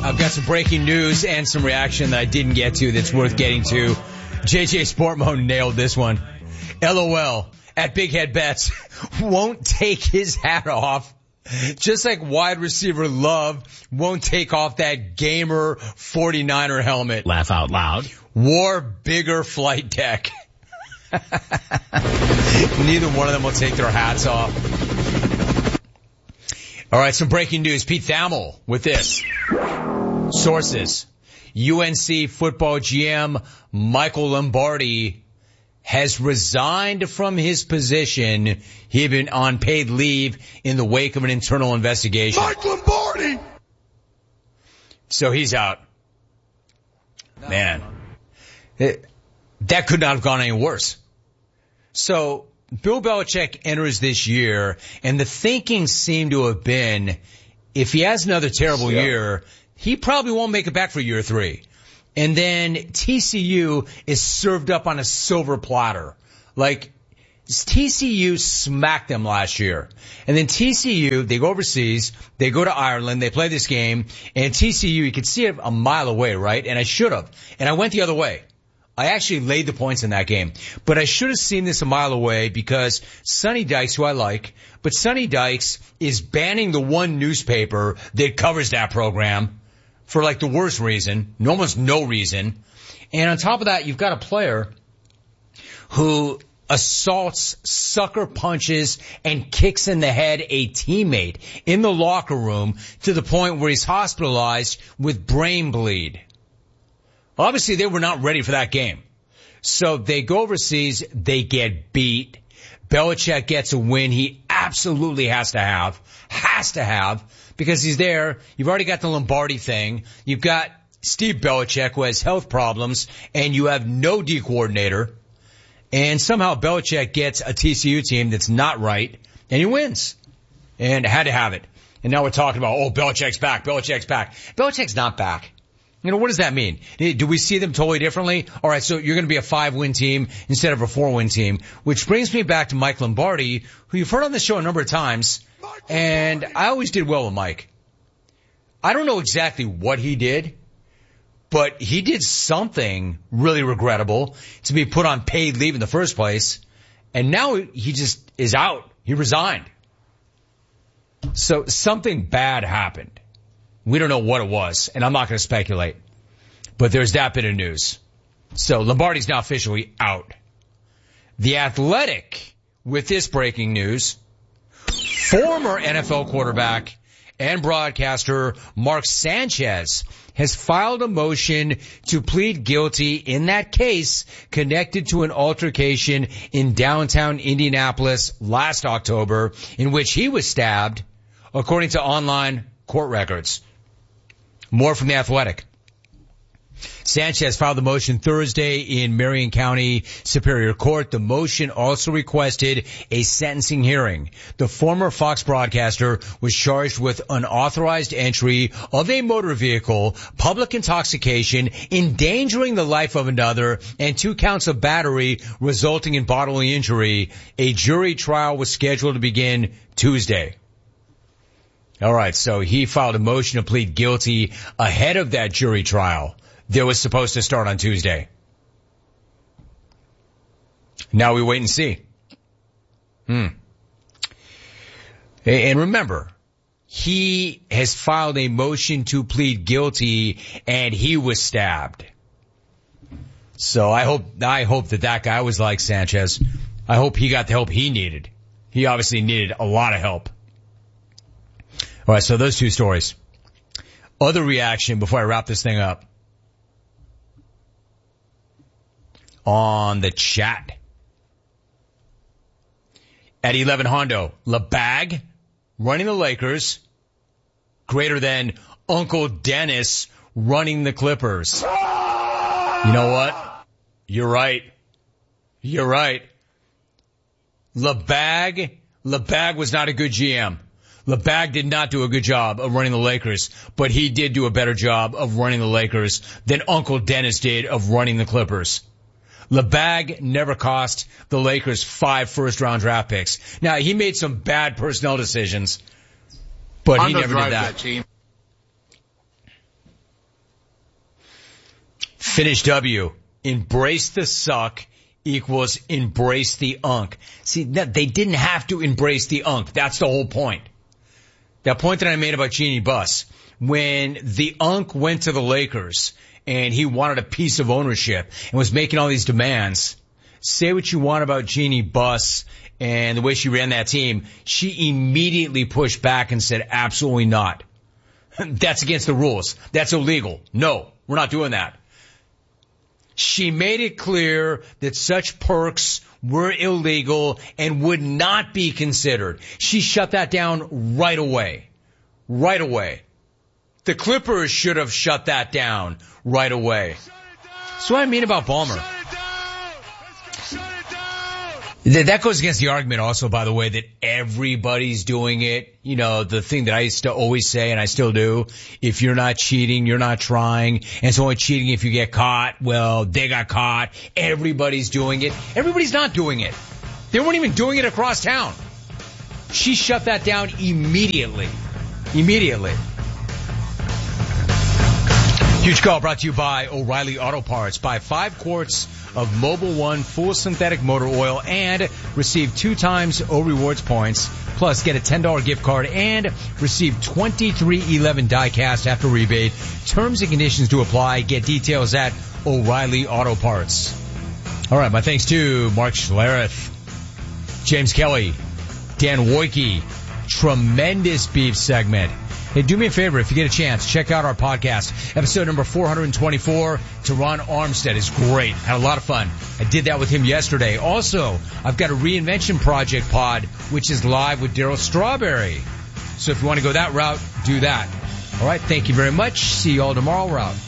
I've got some breaking news and some reaction that I didn't get to that's worth getting to. JJ Sport Mode nailed this one. LOL at Big Head Bets won't take his hat off. Just like wide receiver Love won't take off that gamer 49er helmet. Laugh out loud. Wore bigger flight deck. Neither one of them will take their hats off. All right, some breaking news. Pete Thamel with this. Sources. UNC football GM Michael Lombardi has resigned from his position. He had been on paid leave in the wake of an internal investigation. Mike Lombardi! So he's out. Man. That could not have gone any worse. So Bill Belichick enters this year, and the thinking seemed to have been, if he has another terrible year, he probably won't make it back for year 3. And then TCU is served up on a silver platter. Like, TCU smacked them last year. And then TCU, they go overseas, they go to Ireland, they play this game, and TCU, you could see it a mile away, right? And I should have. And I went the other way. I actually laid the points in that game. But I should have seen this a mile away because Sonny Dykes, who I like, but Sonny Dykes is banning the one newspaper that covers that program for like the worst reason, almost no reason. And on top of that, you've got a player who assaults, sucker punches, and kicks in the head a teammate in the locker room to the point where he's hospitalized with brain bleed. Obviously, they were not ready for that game. So they go overseas, they get beat. Belichick gets a win he absolutely has to have, because he's there. You've already got the Lombardi thing. You've got Steve Belichick, who has health problems, and you have no D coordinator. And somehow Belichick gets a TCU team that's not right, and he wins. And had to have it. And now we're talking about, Belichick's back. Belichick's not back. You know, what does that mean? Do we see them totally differently? All right, so you're going to be a 5-win team instead of a 4-win team, which brings me back to Mike Lombardi, who you've heard on the show a number of times, and I always did well with Mike. I don't know exactly what he did, but he did something really regrettable to be put on paid leave in the first place, and now he just is out. He resigned. So something bad happened. We don't know what it was, and I'm not going to speculate. But there's that bit of news. So Lombardi's now officially out. The Athletic, with this breaking news, former NFL quarterback and broadcaster Mark Sanchez has filed a motion to plead guilty in that case connected to an altercation in downtown Indianapolis last October in which he was stabbed, according to online court records. More from The Athletic. Sanchez filed the motion Thursday in Marion County Superior Court. The motion also requested a sentencing hearing. The former Fox broadcaster was charged with unauthorized entry of a motor vehicle, public intoxication, endangering the life of another, and 2 counts of battery resulting in bodily injury. A jury trial was scheduled to begin Tuesday. All right, so he filed a motion to plead guilty ahead of that jury trial that was supposed to start on Tuesday. Now we wait and see. And remember, he has filed a motion to plead guilty and he was stabbed. So I hope that guy was like Sanchez. I hope he got the help he needed. He obviously needed a lot of help. All right, so those 2 stories. Other reaction before I wrap this thing up. On the chat. At 11 Hondo, LeBag running the Lakers greater than Uncle Dennis running the Clippers. You know what? You're right. LeBag was not a good GM. LeBag did not do a good job of running the Lakers, but he did do a better job of running the Lakers than Uncle Dennis did of running the Clippers. LeBag never cost the Lakers 5 first-round draft picks. Now, he made some bad personnel decisions, but he never did that. Finish W. Embrace the suck equals embrace the unk. See, they didn't have to embrace the unk. That's the whole point. That point that I made about Jeannie Buss. When the unk went to the Lakers and he wanted a piece of ownership and was making all these demands, say what you want about Jeannie Buss and the way she ran that team, she immediately pushed back and said, absolutely not. That's against the rules. That's illegal. No, we're not doing that. She made it clear that such perks were illegal and would not be considered. She shut that down right away. Right away. The Clippers should have shut that down right away. That's what I mean about Ballmer. That goes against the argument also, by the way, that everybody's doing it. You know, the thing that I used to always say, and I still do, if you're not cheating, you're not trying. And it's only cheating if you get caught. Well, they got caught. Everybody's doing it. Everybody's not doing it. They weren't even doing it across town. She shut that down immediately. Immediately. Huge call brought to you by O'Reilly Auto Parts. Buy 5 quarts of Mobil 1 full synthetic motor oil and receive 2 times O Rewards points. Plus, get a $10 gift card and receive 2311 die-cast after rebate. Terms and conditions to apply. Get details at O'Reilly Auto Parts. All right, my thanks to Mark Schlereth, James Kelly, Dan Wojcicki. Tremendous beef segment. Hey, do me a favor, if you get a chance, check out our podcast. Episode number 424, Teron Armstead is great. Had a lot of fun. I did that with him yesterday. Also, I've got a reinvention project pod, which is live with Daryl Strawberry. So if you want to go that route, do that. All right, thank you very much. See you all tomorrow. We're out.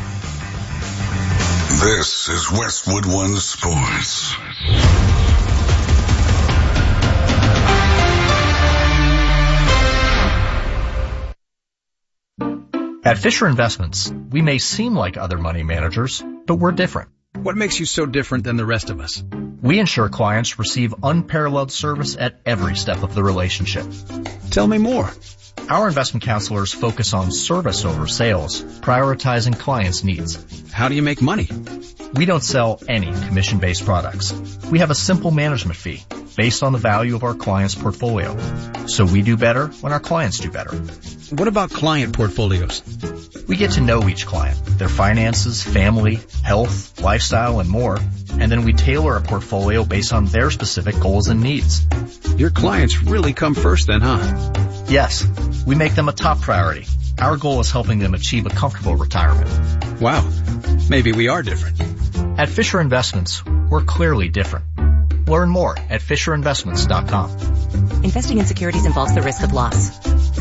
This is Westwood One Sports. At Fisher Investments, we may seem like other money managers, but we're different. What makes you so different than the rest of us? We ensure clients receive unparalleled service at every step of the relationship. Tell me more. Our investment counselors focus on service over sales, prioritizing clients' needs. How do you make money? We don't sell any commission-based products. We have a simple management fee based on the value of our client's portfolio. So we do better when our clients do better. What about client portfolios? We get to know each client, their finances, family, health, lifestyle, and more, and then we tailor a portfolio based on their specific goals and needs. Your clients really come first then, huh? Yes, we make them a top priority. Our goal is helping them achieve a comfortable retirement. Wow, maybe we are different. At Fisher Investments, we're clearly different. Learn more at FisherInvestments.com. Investing in securities involves the risk of loss.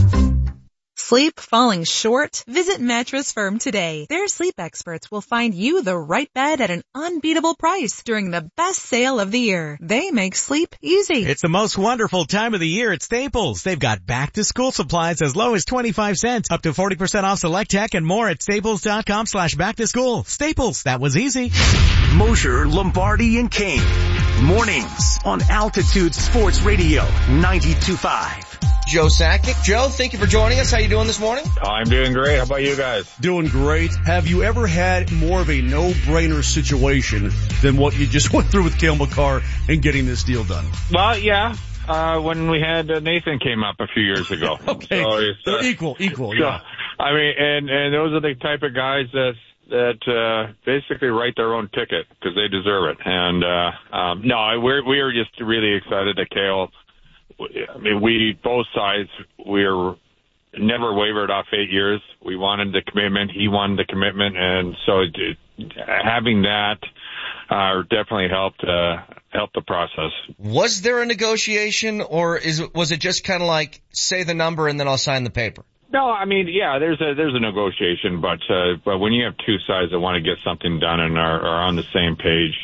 Sleep falling short? Visit Mattress Firm today. Their sleep experts will find you the right bed at an unbeatable price during the best sale of the year. They make sleep easy. It's the most wonderful time of the year at Staples. They've got back-to-school supplies as low as 25 cents, up to 40% off select tech and more at staples.com/back-to-school. Staples, that was easy. Mosher, Lombardi, and King. Mornings on Altitude Sports Radio 92.5. Joe Sakic. Joe, thank you for joining us. How you doing this morning? I'm doing great. How about you guys? Doing great. Have you ever had more of a no-brainer situation than what you just went through with Cale Makar and getting this deal done? Well, yeah. When we had Nathan came up a few years ago. Okay. So equal, yeah. I mean, and those are the type of guys that basically write their own ticket because they deserve it. And no, we are just really excited that Cale. I mean, both sides, we're never wavered off 8 years. We wanted the commitment. He wanted the commitment. And so having that definitely helped the process. Was there a negotiation, or was it just kind of like, say the number and then I'll sign the paper? No, I mean, yeah, there's a negotiation, but when you have two sides that want to get something done and are on the same page,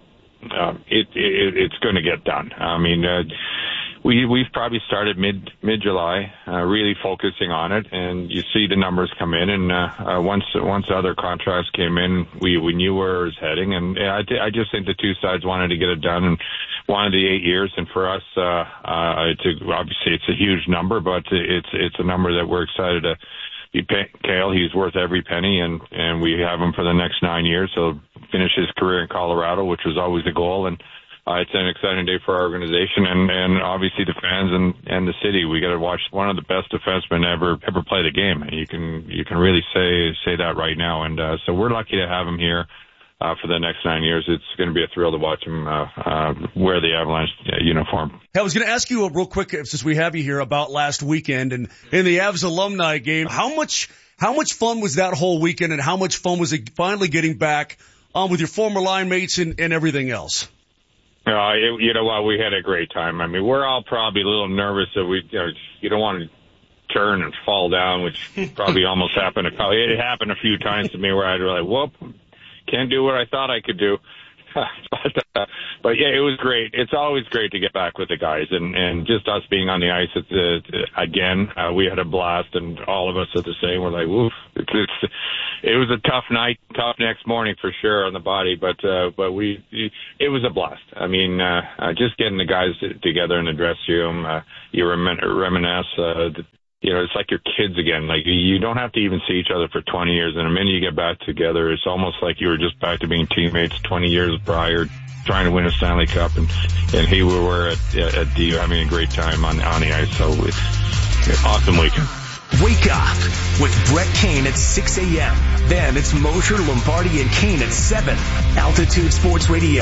it's going to get done. I mean, we've probably started mid-July, really focusing on it, and you see the numbers come in, and once other contracts came in, we knew where it was heading, and I just think the two sides wanted to get it done and wanted the 8 years, and for us, obviously it's a huge number, but it's a number that we're excited Cale, he's worth every penny, and we have him for the next 9 years. He'll finish his career in Colorado, which was always the goal, and it's an exciting day for our organization and obviously the fans and the city. We got to watch one of the best defensemen ever play the game. You can really say that right now, and so we're lucky to have him here for the next 9 years. It's going to be a thrill to watch him wear the Avalanche uniform. Hey, I was going to ask you real quick, since we have you here, about last weekend and in the Avs alumni game. How much fun was that whole weekend, and how much fun was it finally getting back with your former line mates and everything else? You know what? We had a great time. I mean, we're all probably a little nervous that you don't want to turn and fall down, which probably almost happened. It happened a few times to me where I'd be like, whoop, can't do what I thought I could do. But yeah, it was great. It's always great to get back with the guys, and just us being on the ice again. We had a blast, and all of us are the same. We're like, woof. It was a tough night, tough next morning for sure on the body, but it was a blast. I mean, just getting the guys together in the dressing room, you reminisce. It's like your kids again. Like, you don't have to even see each other for 20 years. And the minute you get back together, it's almost like you were just back to being teammates 20 years prior, trying to win a Stanley Cup. And here we were at D having a great time on the ice. So it's an awesome weekend. Wake up with Brett Kane at 6 a.m. Then it's Mosher, Lombardi, and Kane at 7. Altitude Sports Radio,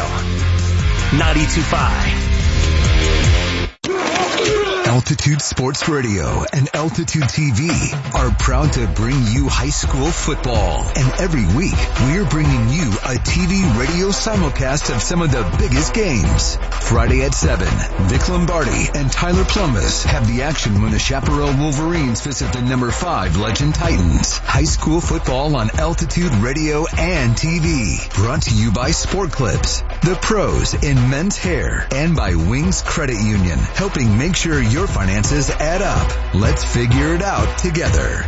92.5. Altitude Sports Radio and Altitude TV are proud to bring you high school football. And every week, we're bringing you a TV radio simulcast of some of the biggest games. Friday at 7, Vic Lombardi and Tyler Plumbus have the action when the Chaparral Wolverines visit the number 5 Legend Titans. High school football on Altitude Radio and TV. Brought to you by Sport Clips, the pros in men's hair, and by Wings Credit Union, helping make sure your finances add up. Let's figure it out together.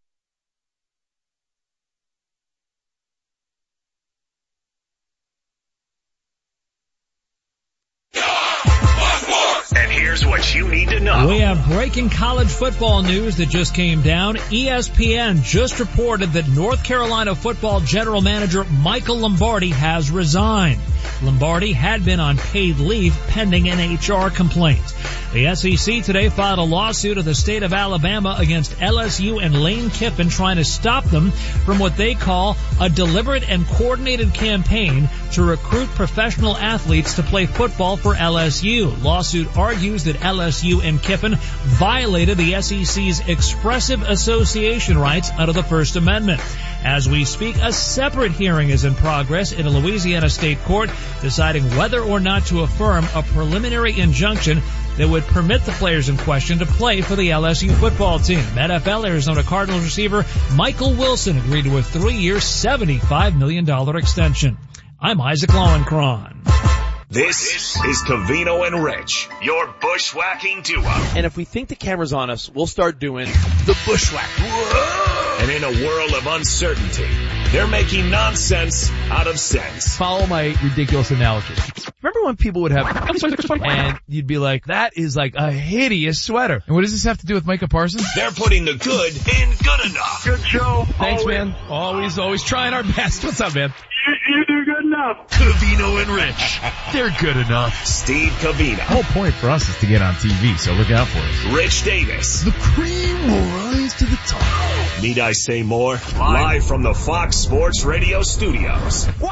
And here's what you need to know. We have breaking college football news that just came down. ESPN just reported that North Carolina football general manager Michael Lombardi has resigned. Lombardi had been on paid leave pending an HR complaint. The SEC today filed a lawsuit of the state of Alabama against LSU and Lane Kiffin, trying to stop them from what they call a deliberate and coordinated campaign to recruit professional athletes to play football for LSU. Lawsuit argues that LSU and Kiffin violated the SEC's expressive association rights under the First Amendment. As we speak, a separate hearing is in progress in a Louisiana state court deciding whether or not to affirm a preliminary injunction that would permit the players in question to play for the LSU football team. NFL Arizona Cardinals receiver Michael Wilson agreed to a 3-year, $75 million extension. I'm Isaac Lowenkron. This is Covino and Rich, your bushwhacking duo. And if we think the camera's on us, we'll start doing the bushwhack. Whoa! And in a world of uncertainty, they're making nonsense out of sense. Follow my ridiculous analogy. Remember when people would have, and you'd be like, that is like a hideous sweater. And what does this have to do with Micah Parsons? They're putting the good in good enough. Good show. Thanks, man. Always trying our best. What's up, man? You do good enough. Covino and Rich. They're good enough. Steve Covino. The whole point for us is to get on TV, so look out for us. Rich Davis. The cream will rise to the top. Need I say more? Live from the Fox Sports Radio studios. Wow!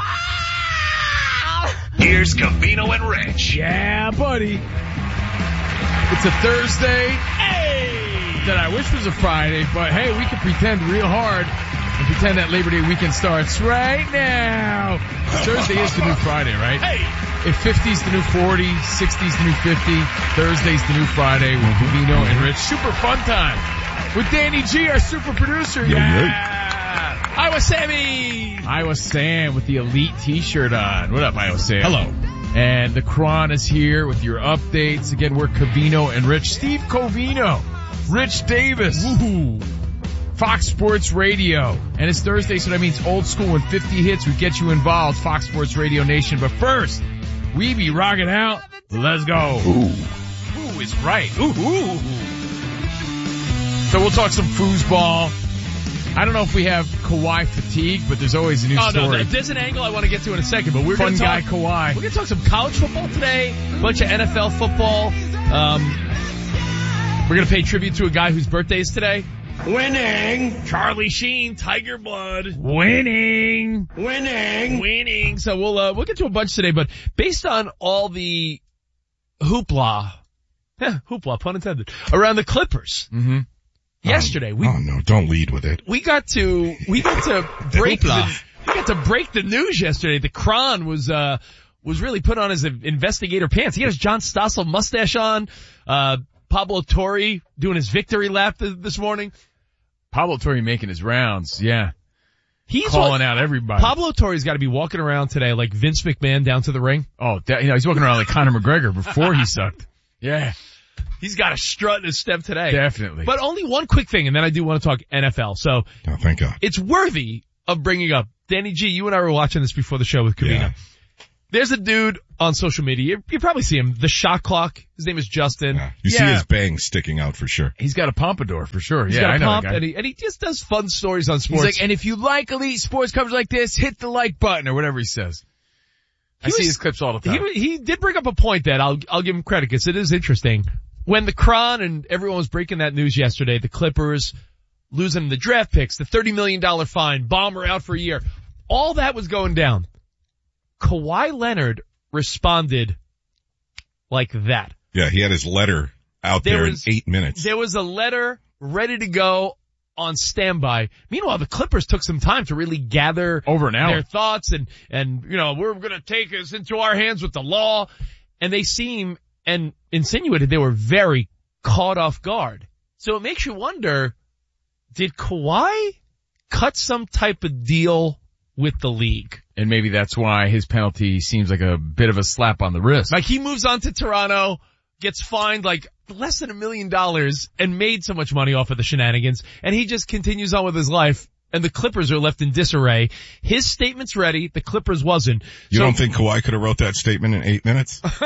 Here's Covino and Rich. Yeah, buddy. It's a Thursday. Hey! That I wish was a Friday, but hey, we can pretend real hard and pretend that Labor Day weekend starts right now. Thursday is the new Friday, right? Hey! If 50's the new 40, 60's the new 50, Thursday's the new Friday with Covino and Rich. Super fun time with Danny G, our super producer. Yeah! Iowa Sammy! Iowa Sam with the Elite t-shirt on. What up, Iowa Sam? Hello. And the Cron is here with your updates. Again, we're Covino and Rich. Steve Covino. Rich Davis. Woohoo. Fox Sports Radio. And it's Thursday, so that means old school and 50 hits would get you involved. Fox Sports Radio Nation. But first, we be rocking out. Let's go. Ooh. Ooh is right. Ooh. So we'll talk some foosball. I don't know if we have Kawhi fatigue, but there's always a new story. No, there's an angle I want to get to in a second, but we're Fun going to guy talk Kawhi. We're going to talk some college football today, a bunch of NFL football. We're going to pay tribute to a guy whose birthday is today. Winning. Charlie Sheen, Tiger Blood. Winning. So we'll get to a bunch today, but based on all the hoopla, pun intended, around the Clippers. Mm-hmm. Yesterday, don't lead with it. We got to break the news yesterday. The Kron was really put on his investigator pants. He had his John Stossel mustache on. Pablo Torre doing his victory lap this morning. Pablo Torre making his rounds. Yeah. He's calling out everybody. Pablo Torre's got to be walking around today like Vince McMahon down to the ring. Oh, he's walking around like Conor McGregor before he sucked. Yeah. He's got a strut in his step today. Definitely. But only one quick thing, and then I do want to talk NFL. So, thank God. It's worthy of bringing up. Danny G, you and I were watching this before the show with Kavina. Yeah. There's a dude on social media. You probably see him. The Shot Clock. His name is Justin. Yeah. You see his bangs sticking out for sure. He's got a pompadour for sure. He's got a pump, and he just does fun stories on sports. He's like, and if you like elite sports coverage like this, hit the like button or whatever he says. I see his clips all the time. He did bring up a point that I'll give him credit because it is interesting. When the Kron and everyone was breaking that news yesterday, the Clippers losing the draft picks, the $30 million fine, Bomber out for a year, all that was going down. Kawhi Leonard responded like that. Yeah, he had his letter out there in 8 minutes. There was a letter ready to go on standby. Meanwhile, the Clippers took some time to really gather over an hour their thoughts and we're going to take this into our hands with the law. And they seem and insinuated they were very caught off guard. So it makes you wonder, did Kawhi cut some type of deal with the league? And maybe that's why his penalty seems like a bit of a slap on the wrist. Like he moves on to Toronto, gets fined like less than $1 million and made so much money off of the shenanigans, and he just continues on with his life. And the Clippers are left in disarray. His statement's ready. The Clippers wasn't. You don't think Kawhi could have wrote that statement in 8 minutes? That's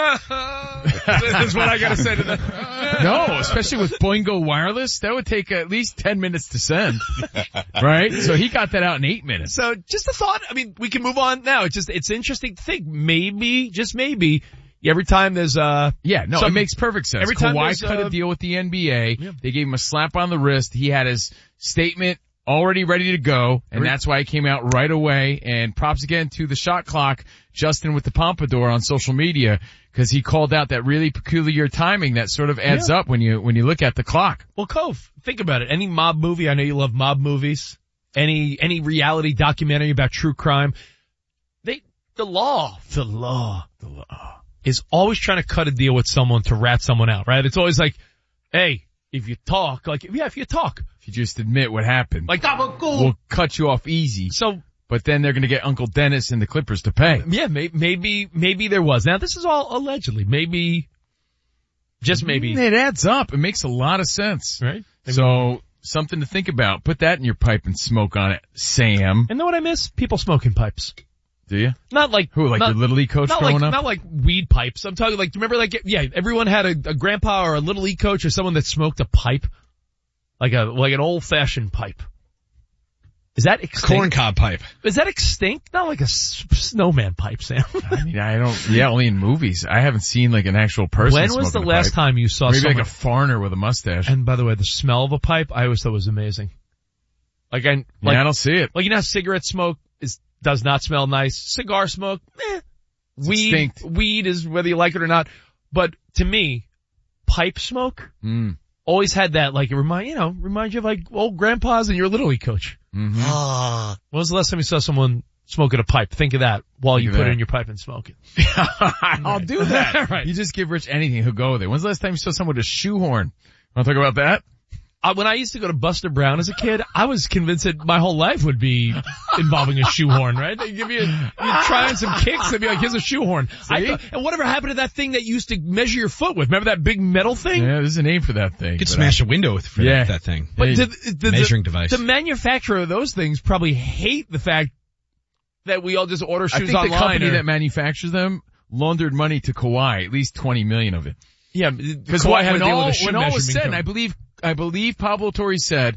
what I gotta say to that. No, especially with Boingo Wireless. That would take at least 10 minutes to send. Right? So he got that out in 8 minutes. So just a thought. I mean, we can move on now. It's interesting to think. Maybe, just maybe, every time there's it makes perfect sense. Every time Kawhi cut a deal with the NBA. They gave him a slap on the wrist. He had his statement already ready to go, and that's why he came out right away. And props again to the Shot Clock, Justin with the pompadour on social media, because he called out that really peculiar timing that sort of adds up when you look at the clock. Well, Cove, think about it. Any mob movie, I know you love mob movies, any reality documentary about true crime, the law is always trying to cut a deal with someone to rat someone out, right? It's always like, hey, if you talk, if you just admit what happened, like, we'll cut you off easy. But then they're going to get Uncle Dennis and the Clippers to pay. Yeah, maybe there was. Now this is all allegedly. Maybe, just maybe. It adds up. It makes a lot of sense. Right? So, something to think about. Put that in your pipe and smoke on it, Sam. And know what I miss? People smoking pipes. Do you? Not like your Little League coach growing up? Not like weed pipes. I'm talking like, remember everyone had a grandpa or a Little League coach or someone that smoked a pipe? Like an old fashioned pipe. Is that extinct? Corncob pipe. Is that extinct? Not like a snowman pipe, Sam. I mean, only in movies. I haven't seen like an actual person. When was the last time you saw maybe someone, like a foreigner with a mustache? And by the way, the smell of a pipe, I always thought was amazing. I don't see it. Like, you know how cigarette smoke does not smell nice. Cigar smoke, Weed is whether you like it or not. But to me, pipe smoke, always had that, like, it remind you of like old grandpas and your Little League coach. Mm-hmm. When was the last time you saw someone smoking a pipe? Think of that while you put it in your pipe and smoke it. I'll do that. Right. You just give Rich anything, he'll go there. When's the last time you saw someone with a shoehorn? Want to talk about that? When I used to go to Buster Brown as a kid, I was convinced that my whole life would be involving a shoehorn, right? They give you trying some kicks, they'd be like, here's a shoehorn. And whatever happened to that thing that you used to measure your foot with? Remember that big metal thing? Yeah, there's a name for that thing. You could smash a window with that thing. But measuring device. The manufacturer of those things probably hate the fact that we all just order shoes online. I think the company that manufactures them laundered money to Kawhi, at least 20 million of it. Yeah, because Kawhi had to deal with a shoe when all was said, company. and I believe Pablo Torre said,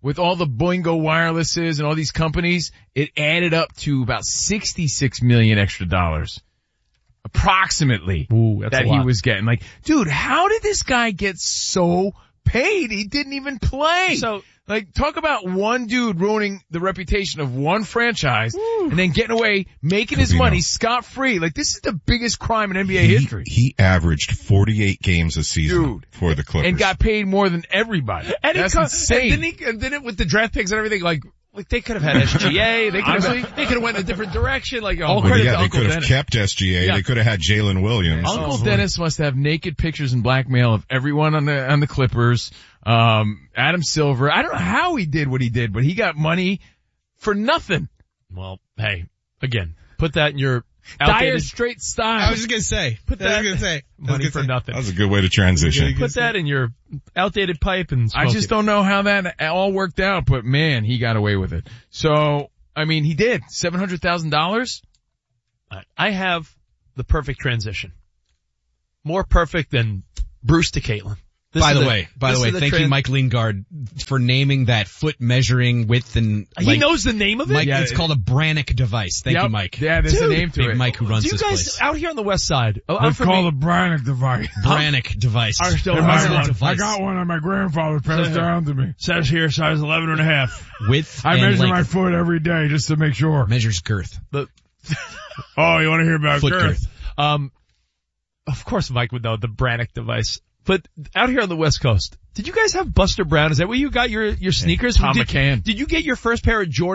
with all the Boingo wirelesses and all these companies, it added up to about $66 million extra dollars. Approximately. Ooh, that's that a lot. he was getting. Like, dude, how did this guy get so paid? He didn't even play. So, like, talk about one dude ruining the reputation of one franchise and then getting away, making his money scot-free. Like, this is the biggest crime in NBA history. He averaged 48 games a season for the Clippers. And got paid more than everybody. And that's insane. And then it with the draft picks and everything, like they could have had SGA. They could have went in a different direction. Like, all credit to they Uncle could have Dennis. kept SGA. Yeah. They could have had Jalen Williams. Uncle Dennis must have naked pictures and blackmail of everyone on the Clippers. Adam Silver. I don't know how he did what he did, but he got money for nothing. Well, hey, again, put that in your Dire Straight style. I was just gonna say. Money for nothing. That was a good way to transition. Put that in your outdated pipe and smoke I just don't know how that all worked out, but man, he got away with it. So, I mean, he did. $700,000? I have the perfect transition. More perfect than Bruce to Caitlin. By the way, thank you, Mike Lingard, for naming that foot measuring width and. He knows the name of it? Mike, it's called a Brannick device. Thank you, Mike. Yeah, there's a name to Big it. Mike who runs Do you this guys place. out here on the west side? It's called a Brannick device. Brannick device. I got one on my grandfather passed down to me. Says here size 11.5. Width I and measure length. my foot every day just to make sure. Measures girth. Oh, you want to hear about Foot girth? Of course Mike would know the Brannick device. But out here on the West Coast, did you guys have Buster Brown? Is that where you got your sneakers? Tom McCann. Did you get your first pair of Jordan